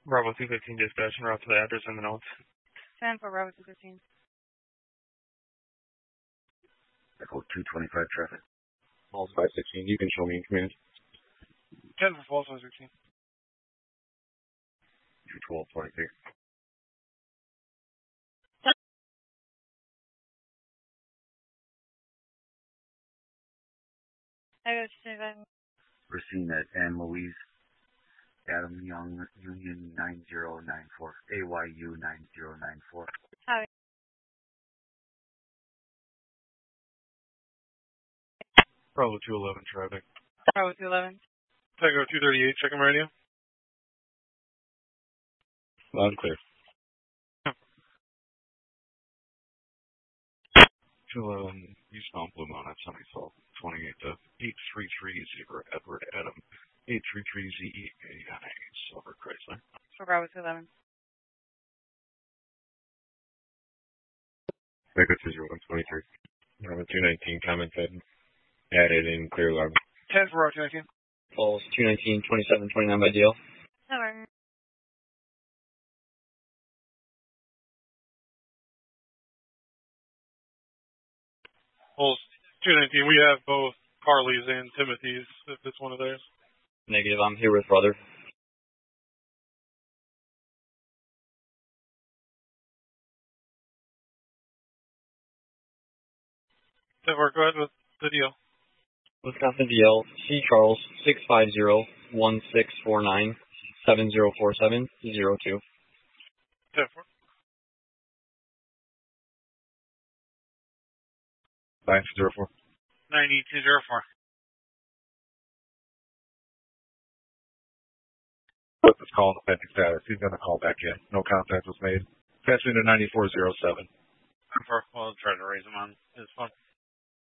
Bravo 215 dispatch and route to the address in the notes. 10 for Bravo 215. Echo 225 traffic. Falls 516, you can show me in command. 10 for Falls 516. 21223. I go to 25. We're seeing that Ann Louise Adam Young Union 9094. AYU 9094. Hi. Bravo 211 traffic. Bravo 211. Tango 238, check him radio. Loud and clear. 211, eastbound Blue Mountain, Sunny Salt, 28 to 8330 Edward Adam, 833ZEA, Silver Chrysler. For Bravo 211. Echo 20123. Bravo 219, comment added in clear alarm. 10 for Bravo 219. Falls 219, 2729 by DL. Over. Falls 219, we have both Carly's and Timothy's, if it's one of theirs. Negative, I'm here with brother. Go ahead with the deal. Wisconsin DL, C. Charles, 650-1649, 7047-02. 10 for. 904. 9204. Put this call in the pending status. He's going to call back in. No contact was made. Patch into 9407. Well, I'll try to raise him on his phone.